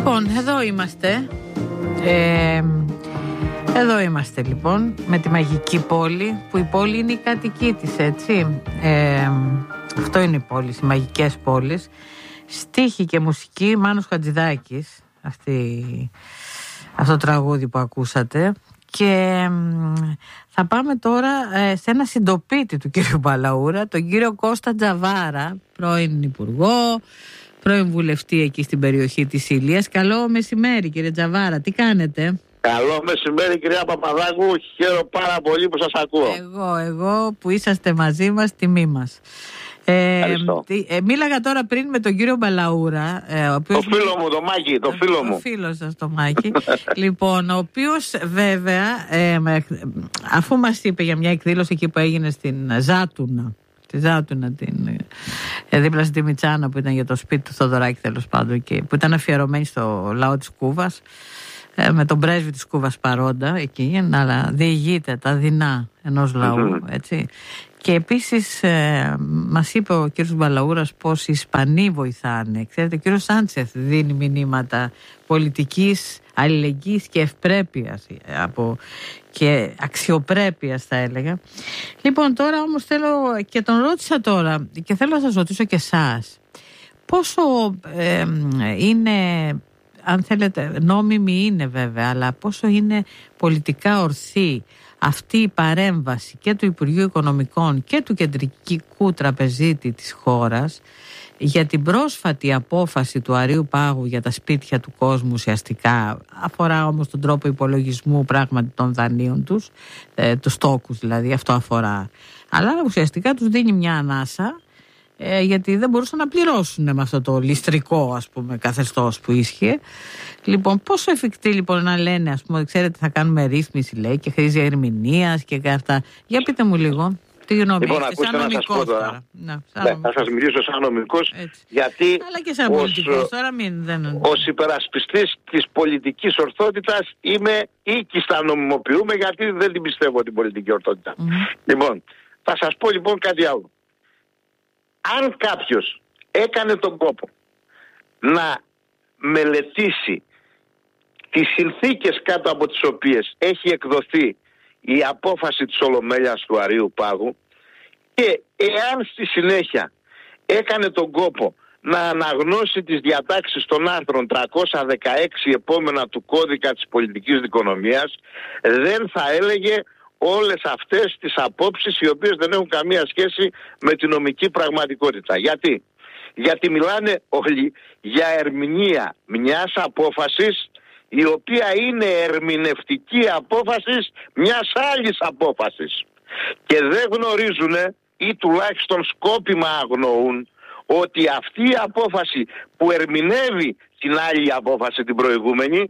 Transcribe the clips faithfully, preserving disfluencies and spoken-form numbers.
Λοιπόν, εδώ είμαστε. Ε, εδώ είμαστε λοιπόν με τη μαγική πόλη, που η πόλη είναι η κατοική της, έτσι. Ε, αυτό είναι η πόλη, οι μαγικές πόλεις. Στίχη και μουσική Μάνος Χατζηδάκης, αυτή, αυτό το τραγούδι που ακούσατε. Και θα πάμε τώρα σε ένα συντοπίτη του κύριου Μπαλαούρα, τον κύριο Κώστα Τζαβάρα, πρώην υπουργό, πρώην βουλευτή εκεί στην περιοχή της Ηλίας. Καλό μεσημέρι κύριε Τζαβάρα, τι κάνετε? Καλό μεσημέρι κυρία Παπαδάκου, χαίρομαι πάρα πολύ που σας ακούω. Εγώ, εγώ που είσαστε μαζί μας, τιμή μας. Ε, ε, μίλαγα τώρα πριν με τον κύριο Μπαλαούρα, ε, ο οποίος... Το φίλο μου, το Μάκη, το φίλο μου. Το φίλο σας, το Μάκη. Λοιπόν, ο οποίος βέβαια, ε, αφού μας είπε για μια εκδήλωση εκεί που έγινε στην Ζάτουνα, τη Ζάτουνα, την, ε, δίπλα στη Μιτσάνα, που ήταν για το σπίτι του Θοδωράκη, τέλος πάντων, και που ήταν αφιερωμένη στο λαό της Κούβας, ε, με τον πρέσβη της Κούβας παρόντα εκεί, να διηγείται τα δεινά ενός λαού, έτσι. Και επίσης ε, μας είπε ο κύριος Μπαλαούρας πως οι Ισπανοί βοηθάνε. Ξέρετε, ο κύριος Σάντσεθ δίνει μηνύματα πολιτικής αλληλεγγύης και ευπρέπειας από, και αξιοπρέπειας, θα έλεγα. Λοιπόν, τώρα όμως θέλω, και τον ρώτησα τώρα και θέλω να σας ρωτήσω και εσάς, πόσο ε, είναι, αν θέλετε, νόμιμη είναι βέβαια, αλλά πόσο είναι πολιτικά ορθή αυτή η παρέμβαση και του Υπουργείου Οικονομικών και του Κεντρικού Τραπεζίτη της χώρας για την πρόσφατη απόφαση του Αρείου Πάγου για τα σπίτια του κόσμου, ουσιαστικά αφορά όμως τον τρόπο υπολογισμού πράγματι των δανείων τους, ε, τους τόκους δηλαδή, αυτό αφορά, αλλά ουσιαστικά τους δίνει μια ανάσα, ε, γιατί δεν μπορούσαν να πληρώσουν με αυτό το ληστρικό, ας πούμε, καθεστώς που ίσχυε. Λοιπόν, πόσο εφικτή λοιπόν να λένε, ας πούμε, ξέρετε, θα κάνουμε ρύθμιση, λέει, και χρήση ερμηνείας και αυτά. Για πείτε μου λίγο, τι γνώμη λοιπόν, έχετε, σαν νομικός τώρα. τώρα. Να, σαν ναι, θα σας μιλήσω σαν νομικός, γιατί αλλά και σαν ως, πολιτικός, τώρα μην, δεν... ως υπερασπιστής της πολιτικής ορθότητας είμαι οίκιστα νομιμοποιούμε, γιατί δεν την πιστεύω την πολιτική ορθότητα. Mm-hmm. Λοιπόν, θα σας πω λοιπόν κάτι άλλο. Αν κάποιος έκανε τον κόπο να μελετήσει τις συνθήκες κάτω από τις οποίες έχει εκδοθεί η απόφαση της Ολομέλειας του Αρείου Πάγου, και εάν στη συνέχεια έκανε τον κόπο να αναγνώσει τις διατάξεις των άρθρων τριακόσια δεκαέξι επόμενα του κώδικα της πολιτικής δικονομίας, δεν θα έλεγε όλες αυτές τις απόψεις οι οποίες δεν έχουν καμία σχέση με την νομική πραγματικότητα. Γιατί? Γιατί μιλάνε όλοι για ερμηνεία μιας απόφασης η οποία είναι ερμηνευτική απόφαση μιας άλλης απόφασης. Και δεν γνωρίζουν, ή τουλάχιστον σκόπιμα αγνοούν, ότι αυτή η απόφαση που ερμηνεύει την άλλη απόφαση, την προηγούμενη,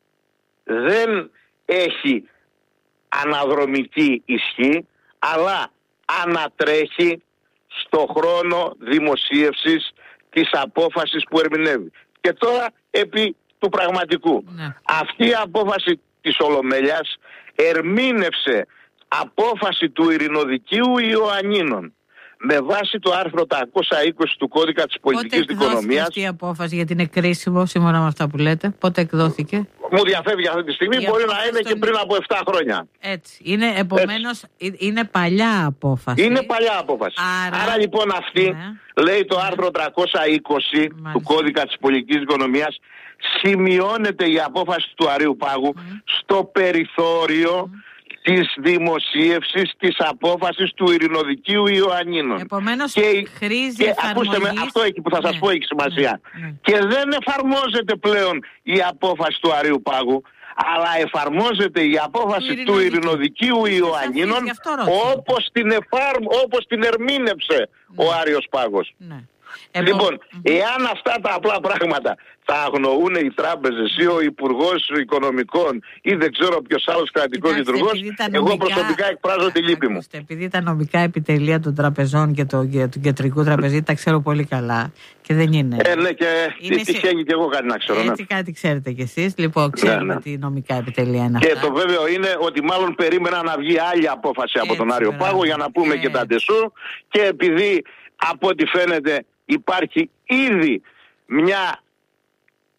δεν έχει αναδρομική ισχύ, αλλά ανατρέχει στο χρόνο δημοσίευσης της απόφασης που ερμηνεύει. Και τώρα επί του πραγματικού. Ναι. Αυτή η απόφαση της Ολομέλειας ερμήνευσε απόφαση του Ειρηνοδικείου Ιωαννίνων με βάση το άρθρο τριακόσια είκοσι του κώδικα της πολιτικής δικονομίας. Πότε εκδόθηκε αυτή η απόφαση, γιατί είναι κρίσιμο σύμφωνα με αυτά που λέτε? Πότε εκδόθηκε? Μου διαφεύγει αυτή τη στιγμή, η μπορεί να είναι και πριν από επτά χρόνια. Έτσι. Είναι, επομένως, Έτσι. είναι παλιά απόφαση. Είναι παλιά απόφαση. Άρα, Άρα λοιπόν αυτή, ναι. λέει το άρθρο τριακόσια είκοσι Μάλιστα. του κώδικα της πολιτικής δικονομίας, σημειώνεται η απόφαση του Αρείου Πάγου mm. στο περιθώριο mm. της δημοσίευσης της απόφασης του Ειρηνοδικείου Ιωαννίνων. Επομένως, και, χρήζει και ακούστε με, αυτό εκεί που θα σας ναι. πω έχει σημασία. Ναι. Και δεν εφαρμόζεται πλέον η απόφαση του Αρείου Πάγου, αλλά εφαρμόζεται η απόφαση του, του Ειρηνοδικείου Ιωαννίνων όπως την, εφαρ, όπως την ερμήνευσε ναι. ο Άρειος Πάγος. Ναι. Λοιπόν, εάν αυτά τα απλά πράγματα θα αγνοούν οι τράπεζες ή ο Υπουργός Οικονομικών ή δεν ξέρω ποιος άλλος κρατικός λειτουργός, εγώ προσωπικά εκφράζω τη λύπη μου. Επειδή τα νομικά επιτελεία των τραπεζών και του Κεντρικού Τραπεζίτη τα ξέρω πολύ καλά και δεν είναι. Ε, ναι, και είναι τυχαίνει και εγώ κάτι να ξέρω. Έτσι, ναι. κάτι ξέρετε κι εσείς. Λοιπόν, ξέρουμε ναι, ναι. τι νομικά επιτελεία είναι και αυτά. Και το βέβαιο είναι ότι μάλλον περίμενα να βγει άλλη απόφαση Έτσι, από τον Άριο Πάγο για να πούμε Έτσι. και τα ντεσού, και επειδή από ό,τι φαίνεται υπάρχει ήδη μια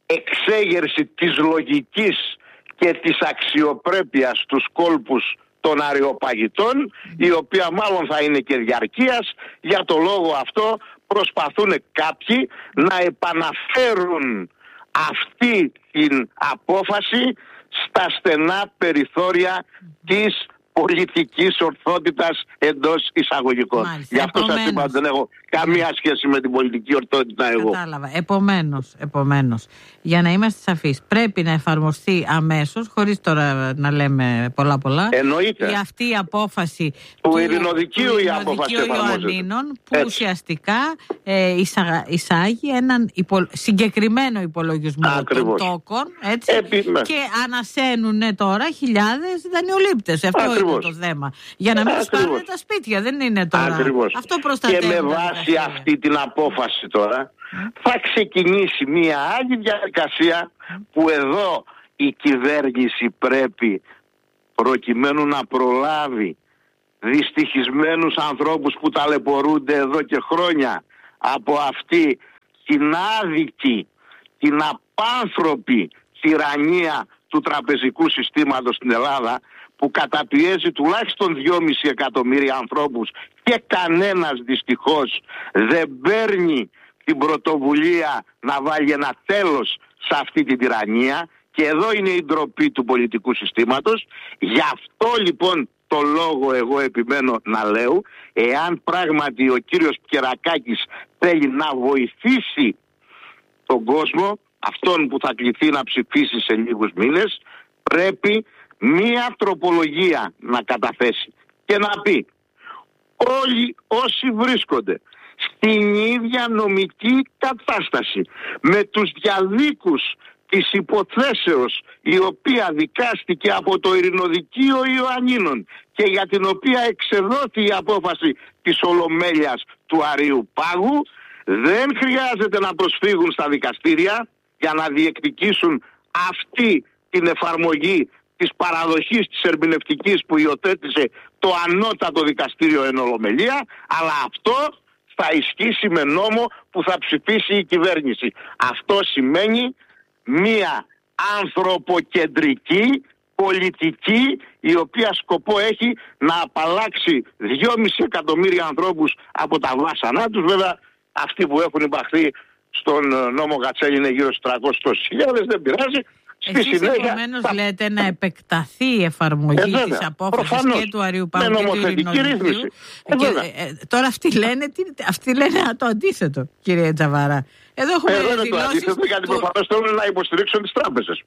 εξέγερση της λογικής και της αξιοπρέπειας στους κόλπους των αριοπαγητών, η οποία μάλλον θα είναι και διαρκείας. Για το λόγο αυτό προσπαθούν κάποιοι να επαναφέρουν αυτή την απόφαση στα στενά περιθώρια της πολιτικής ορθότητας εντός εισαγωγικών. Μάλιστα. Γι' αυτό σας είπα, δεν έχω καμία σχέση με την πολιτική ορθότητα εγώ. Κατάλαβα. Επομένως, επομένως, για να είμαστε σαφείς, πρέπει να εφαρμοστεί αμέσως, χωρίς τώρα να λέμε πολλά πολλά, εννοείται, η αυτή η απόφαση του, του Ειρηνοδικείου, η απόφαση Ιωαννίνων, που έτσι ουσιαστικά ε, εισα, εισάγει έναν υπο, συγκεκριμένο υπολογισμό Ακριβώς. των τόκων, έτσι, Επί, και ανασαίνουν τώρα χιλιάδες δανειολήπτες. Αυτό Ακριβώς. είναι το θέμα. Για να μην τους πάρουν τα σπίτια, δεν είναι τώρα. Ακριβώς. Αυτό προστατεύει. Και με βάση αυτή την απόφαση τώρα mm. θα ξεκινήσει μια άλλη διαδικασία mm. που εδώ η κυβέρνηση πρέπει, προκειμένου να προλάβει δυστυχισμένους ανθρώπους που ταλαιπωρούνται εδώ και χρόνια από αυτή την άδικη, την απάνθρωπη τυραννία του τραπεζικού συστήματος στην Ελλάδα, που καταπιέζει τουλάχιστον δυόμισι εκατομμύρια ανθρώπους και κανένας δυστυχώς δεν παίρνει την πρωτοβουλία να βάλει ένα τέλος σε αυτή την τυραννία. Και εδώ είναι η ντροπή του πολιτικού συστήματος. Γι' αυτό λοιπόν το λόγο εγώ επιμένω να λέω, εάν πράγματι ο κύριος Κερακάκης θέλει να βοηθήσει τον κόσμο, αυτόν που θα κληθεί να ψηφίσει σε λίγους μήνες, πρέπει μία τροπολογία να καταθέσει και να πει όλοι όσοι βρίσκονται στην ίδια νομική κατάσταση με τους διαδίκους της υποθέσεως, η οποία δικάστηκε από το Ειρηνοδικείο Ιωαννίνων και για την οποία εξεδόθη η απόφαση της Ολομέλειας του Αρείου Πάγου, δεν χρειάζεται να προσφύγουν στα δικαστήρια για να διεκδικήσουν αυτή την εφαρμογή της παραδοχής της ερμηνευτικής που υιοθέτησε το ανώτατο δικαστήριο εν Ολομελία, αλλά αυτό θα ισχύσει με νόμο που θα ψηφίσει η κυβέρνηση. Αυτό σημαίνει μία ανθρωποκεντρική πολιτική, η οποία σκοπό έχει να απαλλάξει δυόμισι εκατομμύρια ανθρώπους από τα βάσανά τους. Βέβαια αυτοί που έχουν υπαχθεί στον νόμο Γατσέλη είναι γύρω στους τριακόσιες χιλιάδες, δεν πειράζει. Εσείς επομένως θα... λέτε να επεκταθεί η εφαρμογή ε, της απόφασης προφανώς, και του Αρείου Πάγου και του Ειρηνοδικείου. Ε, ε, ε, τώρα αυτοί λένε, τι, αυτοί λένε το αντίθετο, κύριε Τζαβάρα. Εδώ έχουμε Εδώ είναι το αντίθετο, γιατί που... προφανώς θέλουν να υποστηρίξουν τις τράπεζες.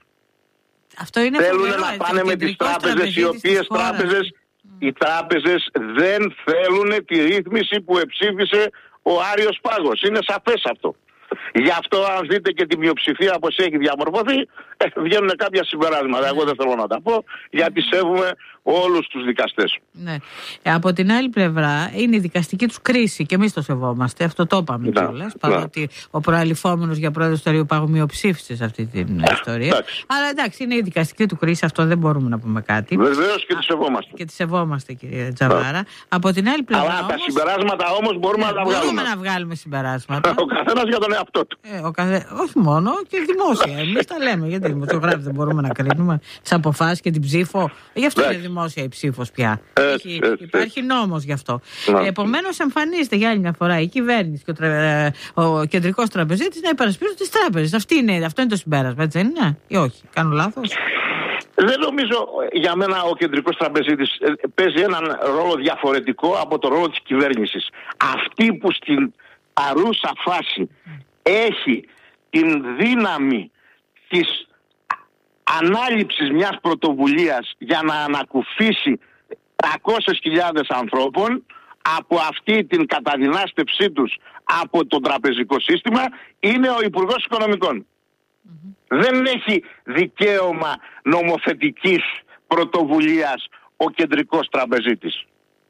Αυτό είναι θέλουν φοβερό, να έτσι, πάνε με τις τράπεζες, οι οποίες τράπεζες, mm. οι τράπεζες δεν θέλουν τη ρύθμιση που εψήφισε ο Άριος Πάγος. Είναι σαφές αυτό. Γι' αυτό αν δείτε και τη μειοψηφία πως έχει διαμορφωθεί, ε, βγαίνουν κάποια συμπεράσματα. Εγώ δεν θέλω να τα πω, γιατί σέβομαι όλους τους δικαστές. Ναι. Από την άλλη πλευρά είναι η δικαστική τους κρίση και εμείς το σεβόμαστε. Αυτό το είπαμε ναι, κιόλας. Ναι. Παρότι ο προαληφόμενος για πρόεδρος του Αρείου Πάγου μειοψήφισε σε αυτή την ναι, ιστορία. Εντάξει. Αλλά εντάξει, είναι η δικαστική του κρίση, αυτό δεν μπορούμε να πούμε κάτι. Βεβαίως και τη σεβόμαστε. Και τη σεβόμαστε, κύριε Τζαβάρα. Ναι. Από την άλλη πλευρά. Αλλά όμως, τα συμπεράσματα όμως μπορούμε ναι, να τα βγάλουμε. Μπορούμε να βγάλουμε συμπεράσματα. Ο καθένας για τον εαυτό του. Ε, ο καθέ... Όχι μόνο, και δημόσια. Εμείς τα λέμε. Γιατί οι δημοσιογράφοι δεν μπορούμε να κρίνουμε τις αποφάσεις και την ψήφο. Γι' αυτό είναι δημόσια η ψήφος πια. Έτσι, Έχει, έτσι, υπάρχει έτσι. νόμος γι' αυτό. Ε, επομένως, εμφανίζεται για άλλη μια φορά η κυβέρνηση και ο, τρα... ο κεντρικός τραπεζίτης να υπερασπίζουν τις τράπεζες. Αυτό είναι, αυτό είναι το συμπέρασμα, έτσι δεν είναι, ή όχι? Κάνω λάθος? Δεν νομίζω, για μένα ο κεντρικός τραπεζίτης παίζει έναν ρόλο διαφορετικό από το ρόλο της κυβέρνησης. Αυτή που στην παρούσα φάση έχει την δύναμη της ανάληψης μιας πρωτοβουλίας για να ανακουφίσει τριακόσιες χιλιάδες ανθρώπων από αυτή την καταδυνάστευσή τους από το τραπεζικό σύστημα είναι ο Υπουργός Οικονομικών. Mm-hmm. Δεν έχει δικαίωμα νομοθετικής πρωτοβουλίας ο κεντρικός τραπεζίτης.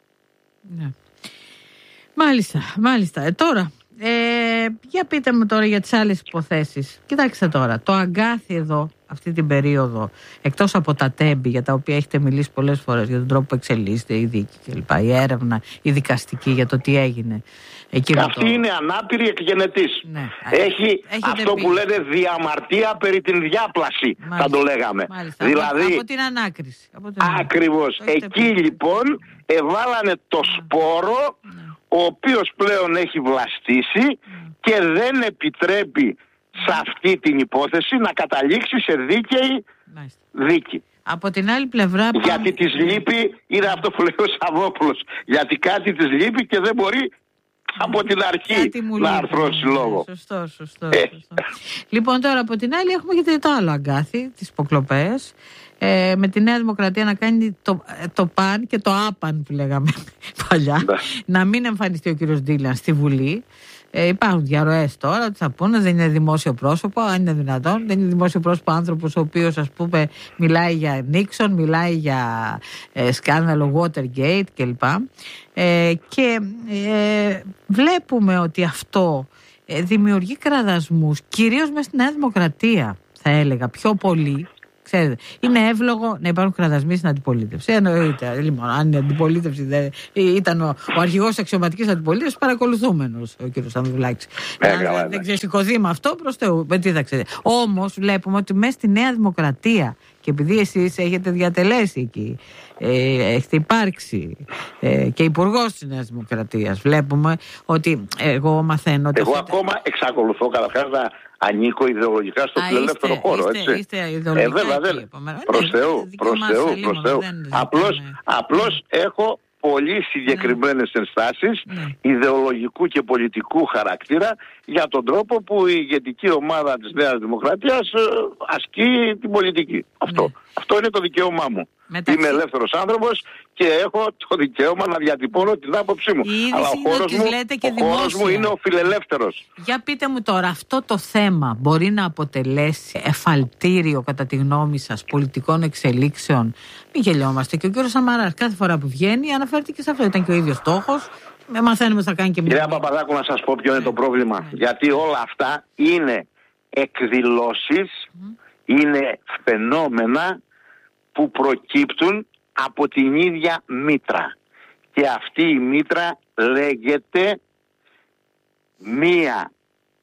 Ναι. Μάλιστα, μάλιστα. Ε, τώρα, ε, για πείτε μου τώρα για τις άλλες υποθέσεις. Κοιτάξτε τώρα, το αγκάθι εδώ, αυτή την περίοδο, εκτός από τα τέμπη για τα οποία έχετε μιλήσει πολλές φορές, για τον τρόπο που εξελίσσεται η δίκη κλπ, η έρευνα, η δικαστική για το τι έγινε, Αυτή είναι ανάπηρη εκγενετής. Ναι. Έχει αυτό πει. Που λένε διαμαρτία περί την διάπλαση, μάλιστα, θα το λέγαμε. Μάλιστα. Δηλαδή, από την ανάκριση. Από την ακριβώς. Εκεί πει. Λοιπόν εβάλανε το σπόρο, ναι, ο οποίος πλέον έχει βλαστήσει, ναι, και δεν επιτρέπει, ναι, σε αυτή την υπόθεση να καταλήξει σε δίκαιη, μάλιστα, δίκη. Από την άλλη πλευρά... Γιατί της λείπει, είναι αυτό που λέει ο Σαββόπουλος, γιατί κάτι της λείπει και δεν μπορεί από την αρχή να αρθρώσει λόγο. Σωστό, σωστό, ε. σωστό. Λοιπόν, τώρα από την άλλη έχουμε και το άλλο αγκάθι, τις υποκλοπές, ε, με τη Νέα Δημοκρατία να κάνει το, το παν και το άπαν που λέγαμε παλιά, να μην εμφανιστεί ο κύριος Ντίλαν στη Βουλή. Ε, υπάρχουν διαρροές τώρα ότι θα πούνε δεν είναι δημόσιο πρόσωπο, αν είναι δυνατόν. Δεν είναι δημόσιο πρόσωπο άνθρωπος ο οποίος, ας πούμε, μιλάει για Νίξον, μιλάει για ε, σκάνδαλο Watergate κλπ. Ε, και ε, βλέπουμε ότι αυτό ε, δημιουργεί κραδασμούς, κυρίως μες στη Νέα Δημοκρατία, θα έλεγα πιο πολύ. Ξέρετε, είναι εύλογο να υπάρχουν κραδασμοί στην αντιπολίτευση. Εννοείται. Λοιπόν, αν η αντιπολίτευση δεν ήταν ο, ο αρχηγός αξιωματικής αντιπολίτευσης, παρακολουθούμενος ο κ. Ανδρουλάκης. Αν δεν ξεσηκωθεί με αυτό, προς Θεού. Τι θα ξέρετε. Όμως βλέπουμε ότι μέσα στη Νέα Δημοκρατία, και επειδή εσείς έχετε διατελέσει εκεί, ε, έχετε υπάρξει ε, και υπουργός της Νέας Δημοκρατίας, βλέπουμε ότι εγώ μαθαίνω. Ότι εγώ αυτή... ακόμα εξακολουθώ καταρχάς να ανήκω ιδεολογικά στο φιλελεύθερο χώρο, είστε, έτσι. Είστε ιδεολογικά, ε, βέβαια, δεν. Προς Θεού, προς Θεού, προς Θεού. Απλώς, απλώς έχω πολύ συγκεκριμένες ναι. ενστάσεις ναι. ιδεολογικού και πολιτικού χαρακτήρα για τον τρόπο που η ηγετική ομάδα της Νέας Δημοκρατίας ασκεί την πολιτική. Ναι. Αυτό. Αυτό είναι το δικαίωμά μου. Μεταξύ... Είμαι ελεύθερος άνθρωπος και έχω το δικαίωμα να διατυπώνω την άποψή μου. Αλλά ο χώρος μου, ο χώρος μου είναι ο φιλελεύθερος. Για πείτε μου τώρα, αυτό το θέμα μπορεί να αποτελέσει εφαλτήριο κατά τη γνώμη σας πολιτικών εξελίξεων? Μην γελιόμαστε. Και ο κύριος Σαμαράς κάθε φορά που βγαίνει αναφέρεται και σε αυτό. Ήταν και ο ίδιος στόχος. Μαθαίνουμε θα κάνει και μια. Κυρία Παπαδάκου, να σας πω ποιο είναι το πρόβλημα. Ναι. Γιατί όλα αυτά είναι εκδηλώσεις, mm. είναι φαινόμενα που προκύπτουν από την ίδια μήτρα. Και αυτή η μήτρα λέγεται μία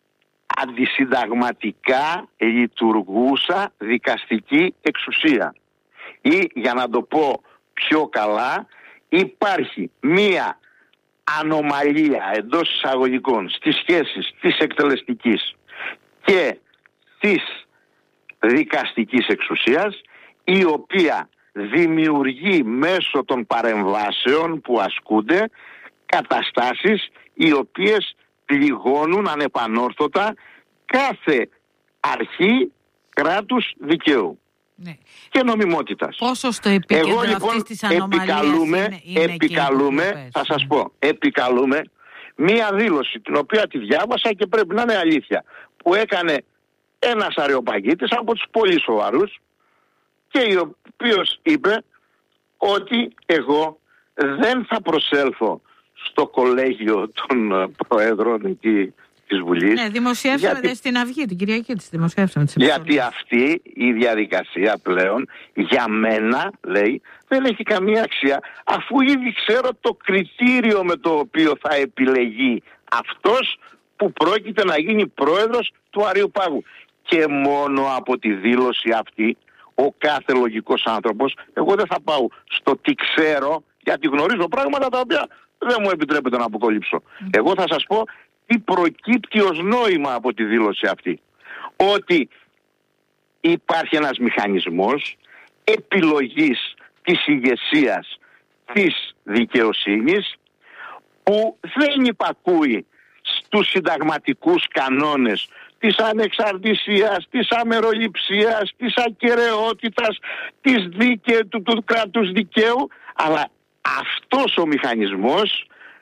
αντισυνταγματικά λειτουργούσα δικαστική εξουσία. Ή, για να το πω πιο καλά, υπάρχει μία ανομαλία εντός εισαγωγικών στις σχέσεις της εκτελεστικής και της δικαστικής εξουσίας, η οποία δημιουργεί μέσω των παρεμβάσεων που ασκούνται καταστάσεις οι οποίες πληγώνουν ανεπανόρθωτα κάθε αρχή κράτους δικαίου ναι. και νομιμότητας. Πόσο στο επίκεντρο Εγώ, λοιπόν, αυτής της ανομαλίας επικαλούμε, είναι, είναι επικαλούμε, θα σας πω, επικαλούμε μία δήλωση την οποία τη διάβασα και πρέπει να είναι αλήθεια, που έκανε ένας Αριοπαγίτης από τους πολύ σοβαρούς και ο οποίος είπε ότι εγώ δεν θα προσέλθω στο κολέγιο των προέδρων εκεί της Βουλής. Ναι, δημοσιεύσαμε γιατί... στην Αυγή την Κυριακή της δημοσιεύσαμε. Τις γιατί αυτή η διαδικασία πλέον για μένα, λέει, δεν έχει καμία αξία, αφού ήδη ξέρω το κριτήριο με το οποίο θα επιλεγεί αυτός που πρόκειται να γίνει πρόεδρος του Αριοπάγου. Και μόνο από τη δήλωση αυτή ο κάθε λογικός άνθρωπος, εγώ δεν θα πάω στο τι ξέρω, γιατί γνωρίζω πράγματα τα οποία δεν μου επιτρέπεται να αποκαλύψω. Mm. Εγώ θα σας πω τι προκύπτει ως νόημα από τη δήλωση αυτή. Ότι υπάρχει ένας μηχανισμός επιλογής της ηγεσίας της δικαιοσύνης που δεν υπακούει στους συνταγματικούς κανόνες της ανεξαρτησίας, της αμεροληψίας, της ακεραιότητας, της δίκαι, του, του κράτους δικαίου, αλλά αυτός ο μηχανισμός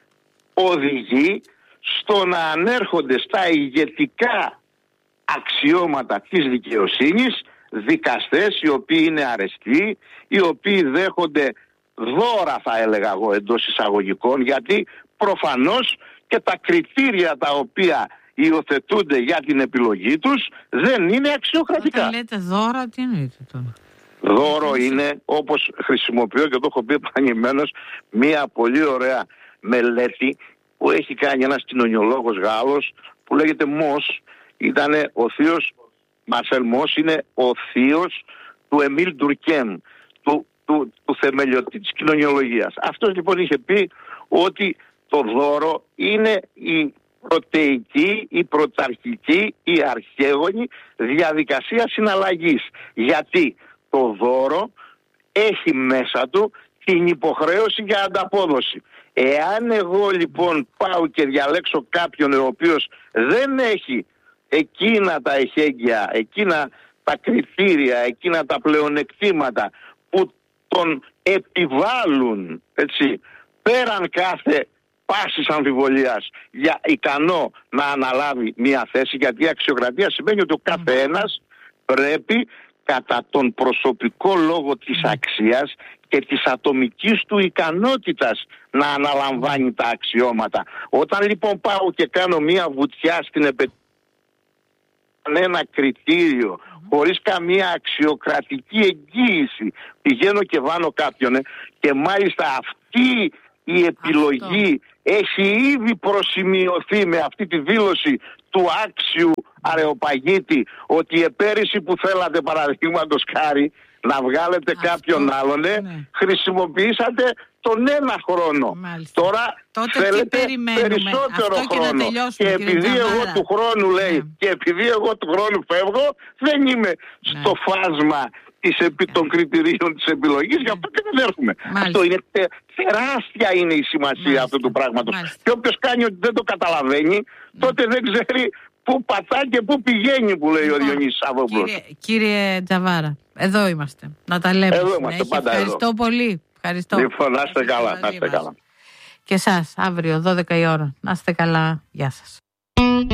οδηγεί στο να ανέρχονται στα ηγετικά αξιώματα της δικαιοσύνης δικαστές οι οποίοι είναι αρεστοί, οι οποίοι δέχονται δώρα, θα έλεγα εγώ, εντός εισαγωγικών, γιατί προφανώς και τα κριτήρια τα οποία υιοθετούνται για την επιλογή τους δεν είναι αξιοκρατικά. Όταν λέτε δώρα, τι εννοείτε τώρα? Δώρο είναι, όπως χρησιμοποιώ και το έχω πει επανειλημμένως, μια πολύ ωραία μελέτη που έχει κάνει ένας κοινωνιολόγος Γάλλος που λέγεται Μος, ήταν ο θείος, Μαρσέλ Μος είναι ο θείος του Εμίλ Ντουρκέμ, του, του, του θεμελιωτή της κοινωνιολογίας. Αυτός λοιπόν είχε πει ότι το δώρο είναι η πρωτεϊκή, η πρωταρχική, η αρχαίγονη διαδικασία συναλλαγής. Γιατί το δώρο έχει μέσα του την υποχρέωση για ανταπόδοση. Εάν εγώ λοιπόν πάω και διαλέξω κάποιον ο οποίος δεν έχει εκείνα τα εχέγγυα, εκείνα τα κριτήρια, εκείνα τα πλεονεκτήματα που τον επιβάλλουν, έτσι, πέραν κάθε πάσης αμφιβολίας για ικανό να αναλάβει μια θέση, γιατί η αξιοκρατία σημαίνει ότι ο κάθε ένας πρέπει κατά τον προσωπικό λόγο της αξίας και της ατομικής του ικανότητας να αναλαμβάνει τα αξιώματα. Όταν λοιπόν πάω και κάνω μια βουτιά στην επετυχία, ένα κριτήριο, χωρίς καμία αξιοκρατική εγγύηση, πηγαίνω και βάνω κάποιον, ε, και μάλιστα αυτή η επιλογή αυτό έχει ήδη προσημειωθεί με αυτή τη δήλωση του άξιου Αρεοπαγίτη, ότι επέρυσι που θέλατε παραδείγματος χάρη να βγάλετε αυτό, κάποιον άλλον, ναι, χρησιμοποιήσατε τον ένα χρόνο. Μάλιστα. Τώρα τότε θέλετε περισσότερο αυτό χρόνο. Και, και επειδή εγώ του χρόνου, λέει, ναι, και επειδή εγώ του χρόνου φεύγω, δεν είμαι, ναι, στο φάσμα της, ναι, των κριτηρίων της επιλογής, ναι, γι' αυτό και δεν έρχομαι. Μάλιστα. Αυτό είναι τε, τεράστια είναι η σημασία, μάλιστα, αυτού του πράγματος. Μάλιστα. Και όποιος κάνει ότι δεν το καταλαβαίνει, ναι, τότε δεν ξέρει πού πατά και πού πηγαίνει, που λέει λοιπόν ο Διονύσης Σαββόπουλος. Κύριε, κύριε Τζαβάρα, εδώ είμαστε. Να τα λέμε. Εδώ είμαστε, πάντα ευχαριστώ εδώ. πολύ. Ευχαριστώ. Λοιπόν, να είστε καλά. Να είστε καλά. Και εσάς, αύριο δώδεκα η ώρα. Να είστε καλά. Γεια σας.